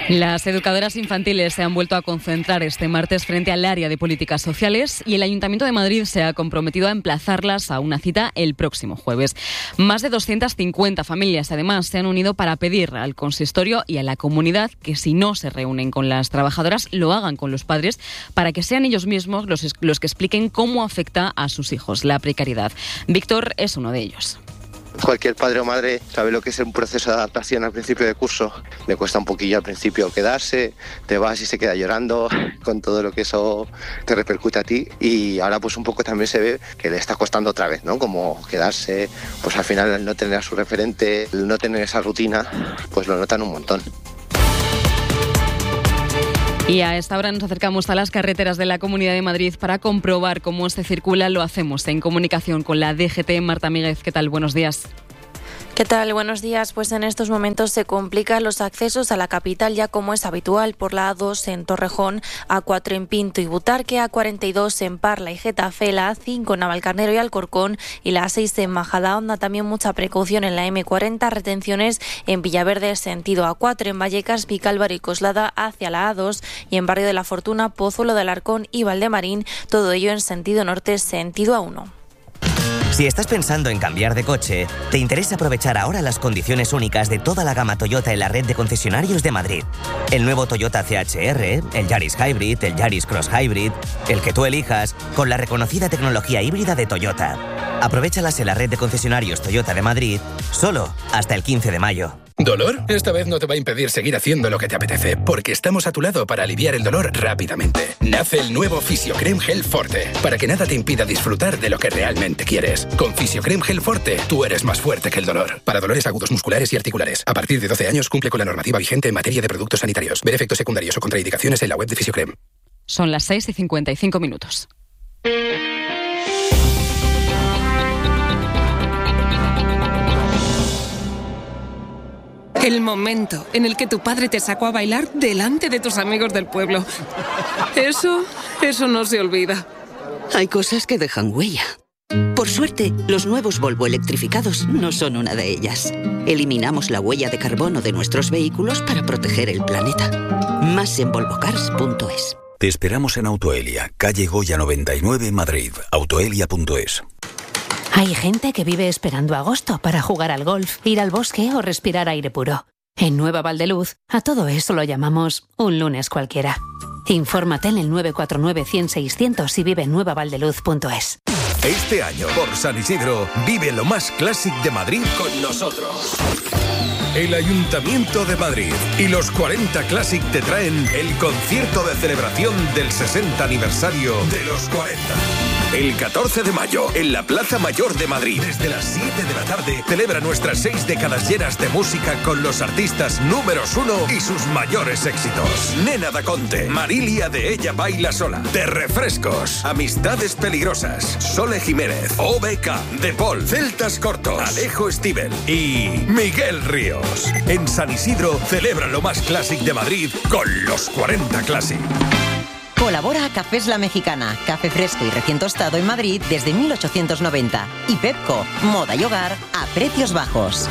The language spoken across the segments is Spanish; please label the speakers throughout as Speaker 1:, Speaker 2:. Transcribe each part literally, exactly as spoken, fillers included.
Speaker 1: Las educadoras infantiles se han vuelto a concentrar este martes frente al área de políticas sociales y el Ayuntamiento de Madrid se ha comprometido a emplazarlas a una cita el próximo jueves. Más de doscientas cincuenta familias, además, se han unido para pedir al consistorio y a la comunidad que, si no se reúnen con las trabajadoras, lo hagan con los padres para que sean ellos mismos los, los que expliquen cómo afecta a sus hijos la precariedad. Víctor es uno de ellos.
Speaker 2: Cualquier padre o madre sabe lo que es un proceso de adaptación al principio de curso. Le cuesta un poquillo al principio quedarse, te vas y se queda llorando con todo lo que eso te repercute a ti, y ahora pues un poco también se ve que le está costando otra vez, ¿no? Como quedarse, pues al final el no tener a su referente, el no tener esa rutina, pues lo notan un montón.
Speaker 1: Y a esta hora nos acercamos a las carreteras de la Comunidad de Madrid para comprobar cómo se circula. Lo hacemos en comunicación con la D G T. Marta Míguez, ¿qué tal? Buenos días.
Speaker 3: ¿Qué tal? Buenos días. Pues en estos momentos se complican los accesos a la capital, ya como es habitual, por la A dos en Torrejón, A cuatro en Pinto y Butarque, A cuarenta y dos en Parla y Getafe, la A cinco en Navalcarnero y Alcorcón y la A seis en Majadahonda. También mucha precaución en la eme cuarenta, retenciones en Villaverde sentido A cuatro, en Vallecas, Vicálvaro y Coslada hacia la A dos y en Barrio de la Fortuna, Pozuelo de Alarcón y Valdemarín, todo ello en sentido norte, sentido A uno.
Speaker 4: Si estás pensando en cambiar de coche, te interesa aprovechar ahora las condiciones únicas de toda la gama Toyota en la red de concesionarios de Madrid. El nuevo Toyota C H R, el Yaris Hybrid, el Yaris Cross Hybrid, el que tú elijas, con la reconocida tecnología híbrida de Toyota. Aprovéchalas en la red de concesionarios Toyota de Madrid, solo hasta el quince de mayo.
Speaker 5: ¿Dolor? Esta vez no te va a impedir seguir haciendo lo que te apetece, porque estamos a tu lado para aliviar el dolor rápidamente. Nace el nuevo Fisiocrem Gel Forte, para que nada te impida disfrutar de lo que realmente quieres. Con Fisiocrem Gel Forte, tú eres más fuerte que el dolor. Para dolores agudos musculares y articulares. A partir de doce años cumple con la normativa vigente en materia de productos sanitarios. Ver efectos secundarios o contraindicaciones en la web de Fisiocrem.
Speaker 1: Son las seis y cincuenta y cinco minutos.
Speaker 6: El momento en el que tu padre te sacó a bailar delante de tus amigos del pueblo. Eso, eso no se olvida.
Speaker 7: Hay cosas que dejan huella. Por suerte, los nuevos Volvo electrificados no son una de ellas. Eliminamos la huella de carbono de nuestros vehículos para proteger el planeta. Más en volvocars punto es.
Speaker 8: Te esperamos en Autoelia, calle Goya noventa y nueve, Madrid. autoelia punto es.
Speaker 9: Hay gente que vive esperando agosto para jugar al golf, ir al bosque o respirar aire puro. En Nueva Valdeluz, a todo eso lo llamamos un lunes cualquiera. Infórmate en el nueve cuatro nueve, cien, seiscientos y vive en nueva valdeluz punto es.
Speaker 10: Este año, por San Isidro, vive lo más clásico de Madrid con nosotros. El Ayuntamiento de Madrid y los cuarenta Classic te traen el concierto de celebración del sesenta aniversario de los cuarenta. El catorce de mayo, en la Plaza Mayor de Madrid, desde las siete de la tarde, celebra nuestras seis décadas llenas de música con los artistas números uno y sus mayores éxitos. Nena Da Conte, Marilia de Ella Baila Sola, De Refrescos, Amistades Peligrosas, Sole Jiménez, O B K, De Paul, Celtas Cortos, Alejo Stivel y Miguel Ríos. En San Isidro, celebra lo más clásico de Madrid con los cuarenta Classic.
Speaker 11: Colabora Cafés La Mexicana, café fresco y recién tostado en Madrid desde mil ochocientos noventa. Y Pepco, moda y hogar a precios bajos.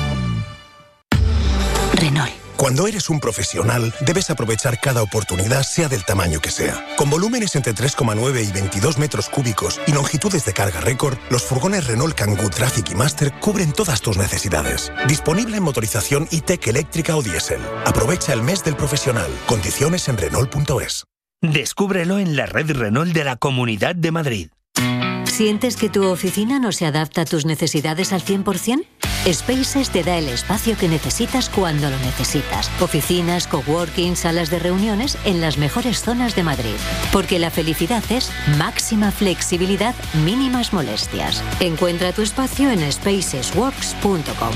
Speaker 12: Renault. Cuando eres un profesional, debes aprovechar cada oportunidad, sea del tamaño que sea. Con volúmenes entre tres coma nueve y veintidós metros cúbicos y longitudes de carga récord, los furgones Renault Kangoo Traffic y Master cubren todas tus necesidades. Disponible en motorización E-Tech eléctrica o diésel. Aprovecha el mes del profesional. Condiciones en Renault punto es.
Speaker 13: Descúbrelo en la red Renault de la Comunidad de Madrid.
Speaker 14: ¿Sientes que tu oficina no se adapta a tus necesidades al cien por ciento? Spaces te da el espacio que necesitas cuando lo necesitas. Oficinas, coworking, salas de reuniones en las mejores zonas de Madrid. Porque la felicidad es máxima flexibilidad, mínimas molestias. Encuentra tu espacio en spacesworks punto com.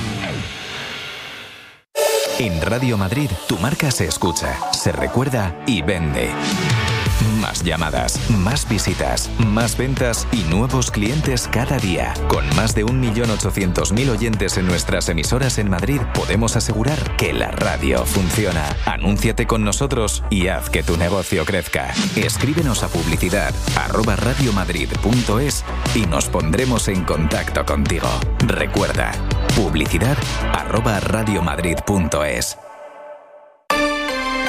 Speaker 15: En Radio Madrid, tu marca se escucha, se recuerda y vende. Más llamadas, más visitas, más ventas y nuevos clientes cada día. Con más de un millón ochocientos mil oyentes en nuestras emisoras en Madrid, podemos asegurar que la radio funciona. Anúnciate con nosotros y haz que tu negocio crezca. Escríbenos a publicidad arroba radiomadrid punto es y nos pondremos en contacto contigo. Recuerda, publicidad arroba radiomadrid punto es.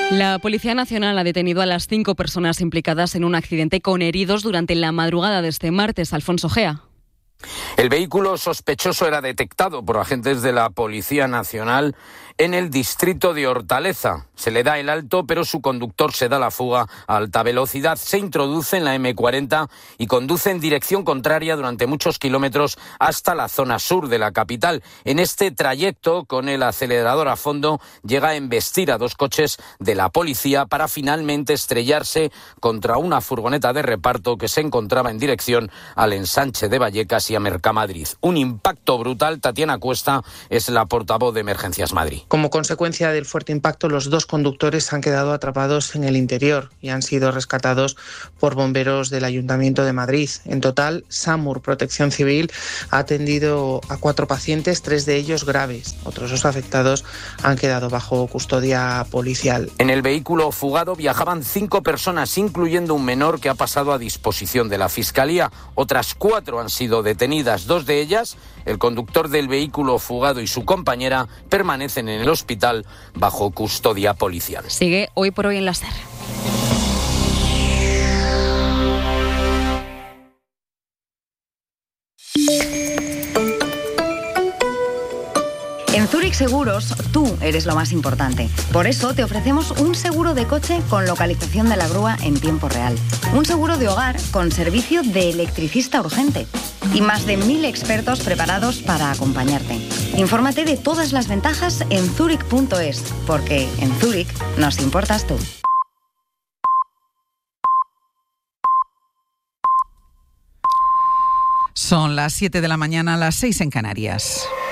Speaker 1: La Policía Nacional ha detenido a las cinco personas implicadas en un accidente con heridos durante la madrugada de este martes. Alfonso Gea.
Speaker 16: El vehículo sospechoso era detectado por agentes de la Policía Nacional en el distrito de Hortaleza. Se le da el alto, pero su conductor se da la fuga a alta velocidad. Se introduce en la eme cuarenta y conduce en dirección contraria durante muchos kilómetros hasta la zona sur de la capital. En este trayecto, con el acelerador a fondo, llega a embestir a dos coches de la policía para finalmente estrellarse contra una furgoneta de reparto que se encontraba en dirección al ensanche de Vallecas y a Mercamadrid. Un impacto brutal. Tatiana Cuesta es la portavoz de Emergencias Madrid.
Speaker 17: Como consecuencia del fuerte impacto, los dos conductores han quedado atrapados en el interior y han sido rescatados por bomberos del Ayuntamiento de Madrid. En total, SAMUR Protección Civil ha atendido a cuatro pacientes, tres de ellos graves. Otros dos afectados han quedado bajo custodia policial.
Speaker 16: En el vehículo fugado viajaban cinco personas, incluyendo un menor que ha pasado a disposición de la Fiscalía. Otras cuatro han sido detenidas. Dos de ellas, el conductor del vehículo fugado y su compañera, permanecen en el hospital bajo custodia policial.
Speaker 1: Sigue Hoy por Hoy en la SER.
Speaker 18: En Zurich Seguros, tú eres lo más importante. Por eso te ofrecemos un seguro de coche con localización de la grúa en tiempo real. Un seguro de hogar con servicio de electricista urgente. Y más de mil expertos preparados para acompañarte. Infórmate de todas las ventajas en zurich punto es, porque en Zurich nos importas tú.
Speaker 19: Son las siete de la mañana, las seis en Canarias.